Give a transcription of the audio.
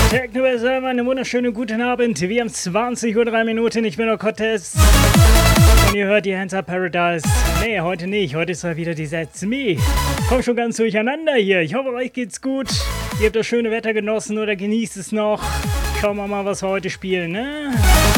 Techno-Server, einen wunderschönen guten Abend. Wir haben 20:03 Uhr. Ich bin der Cortez. Und ihr hört die Hands Up Paradise. Nee, heute nicht. Heute ist mal wieder die That's Me. Komm schon ganz durcheinander hier. Ich hoffe, euch geht's gut. Ihr habt das schöne Wetter genossen oder genießt es noch. Schauen wir mal, was wir heute spielen, ne?